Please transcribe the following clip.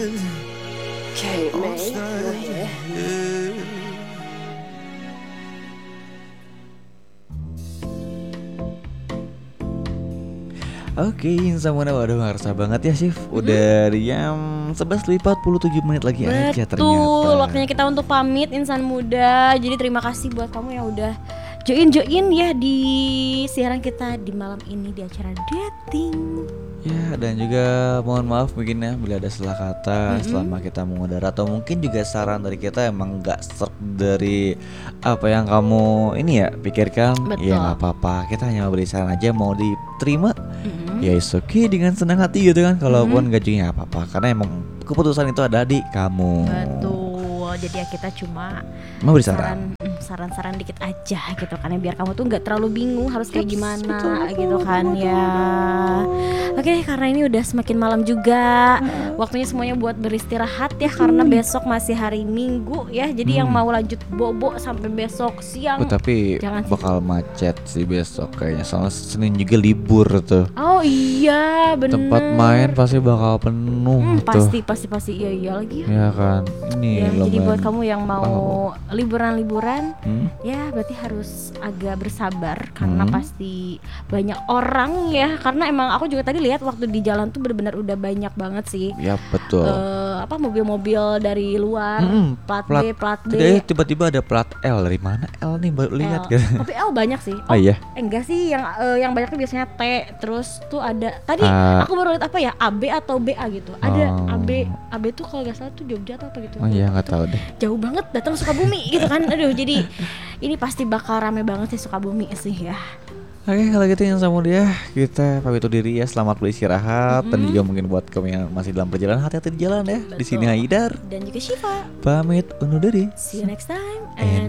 Okay, May, you're here. Oke, Insamuna, waduh ngerasa banget ya Sif. Udah jam 11:47 lagi aja ternyata. Betul, waktunya kita untuk pamit insan muda. Jadi terima kasih buat kamu yang udah join ya di siaran kita di malam ini di acara dating. Ya, dan juga mohon maaf mungkin ya bila ada salah kata selama kita mengudara, atau mungkin juga saran dari kita emang gak serp dari apa yang kamu ini ya pikirkan. Betul. Ya gak apa-apa, kita hanya beri saran aja, mau diterima ya it's okay dengan senang hati gitu kan. Kalaupun gajinya apa-apa, karena emang keputusan itu ada di kamu. Betul, jadi ya kita cuma Mau beri saran. saran-saran dikit aja gitu kan ya, biar kamu tuh nggak terlalu bingung harus kayak gimana gitu kan ya. Oke, karena ini udah semakin malam juga, waktunya semuanya buat beristirahat ya, karena besok masih hari Minggu ya. Jadi yang mau lanjut bobo sampai besok siang. Tapi jangan sih. bakal macet sih besok kayaknya, soalnya Senin juga libur tuh. Oh iya bener. Tempat main pasti bakal penuh tuh. Pasti iya lagi. Ya kan. Ini Ya, jadi lumayan. buat kamu yang mau liburan ya berarti harus agak bersabar karena pasti banyak orang ya, karena emang aku juga tadi lihat waktu di jalan tuh benar-benar udah banyak banget sih. Ya betul. Mobil-mobil dari luar, plat B. Tiba-tiba ada plat L, dari mana L nih baru lihat kan. Tapi L banyak sih. Oh iya. Enggak sih, yang banyaknya biasanya T. Terus tuh ada tadi aku baru lihat apa ya, AB atau BA gitu. Ada AB tuh kalau nggak salah tuh Jogja atau apa gitu. Oh iya, nggak tahu deh. Jauh banget datang Sukabumi gitu kan. Aduh, jadi ini pasti bakal rame banget sih Sukabumi sih ya. Oke, kalau gitu yang sama dia kita pamit undur diri ya. Selamat beristirahat dan juga mungkin buat kamu yang masih dalam perjalanan, hati-hati di jalan ya. Di sini Haidar Dan juga Shiva. pamit undur diri. See you next time and